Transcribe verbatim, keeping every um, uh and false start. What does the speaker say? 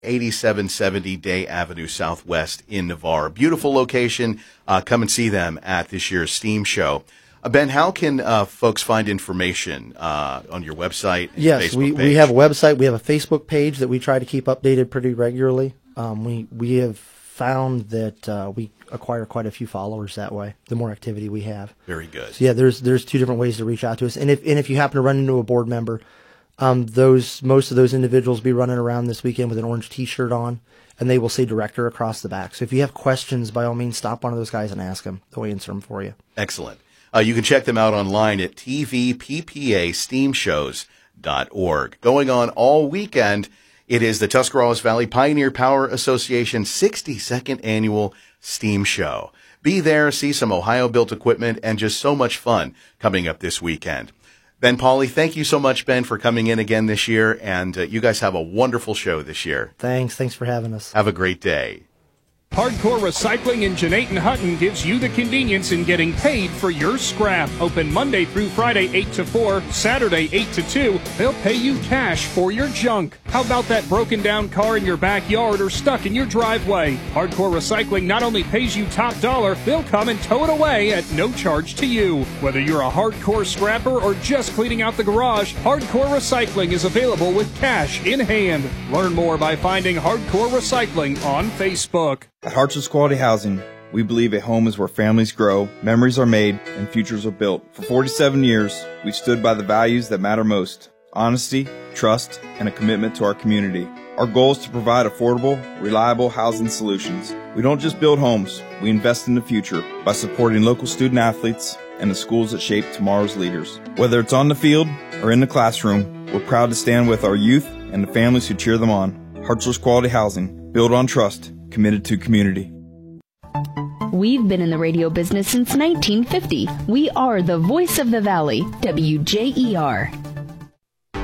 eighty-seven seventy Day Avenue Southwest in Navarre. Beautiful location. Uh, come and see them at this year's STEAM show. Uh, Ben, how can uh, folks find information uh, on your website and yes, Facebook we, page? we have a website. We have a Facebook page that we try to keep updated pretty regularly. Um, we we have found that uh, we acquire quite a few followers that way, the more activity we have. Very good. So yeah, there's there's two different ways to reach out to us. And if and if you happen to run into a board member, um, those most of those individuals will be running around this weekend with an orange T-shirt on, and they will say director across the back. So if you have questions, by all means, stop one of those guys and ask them. They'll answer them for you. Excellent. Uh, you can check them out online at t v p p a steam shows dot org. Going on all weekend, it is the Tuscarawas Valley Pioneer Power Association sixty-second Annual STEAM Show. Be there, see some Ohio-built equipment, and just so much fun coming up this weekend. Ben Pauley, thank you so much, Ben, for coming in again this year, and uh, you guys have a wonderful show this year. Thanks. Thanks for having us. Have a great day. Hardcore Recycling in Jeanette and Hutton gives you the convenience in getting paid for your scrap. Open Monday through Friday, eight to four, Saturday, eight to two. They'll pay you cash for your junk. How about that broken down car in your backyard or stuck in your driveway? Hardcore Recycling not only pays you top dollar, they'll come and tow it away at no charge to you. Whether you're a hardcore scrapper or just cleaning out the garage, Hardcore Recycling is available with cash in hand. Learn more by finding Hardcore Recycling on Facebook. At Hartson's Quality Housing, we believe a home is where families grow, memories are made, and futures are built. For forty-seven years, we've stood by the values that matter most: honesty, trust, and a commitment to our community. Our goal is to provide affordable, reliable housing solutions. We don't just build homes, we invest in the future by supporting local student athletes and the schools that shape tomorrow's leaders. Whether it's on the field or in the classroom, we're proud to stand with our youth and the families who cheer them on. Hartson's Quality Housing, built on trust, committed to community. We've been in the radio business since nineteen fifty. We are the voice of the Valley, W J E R.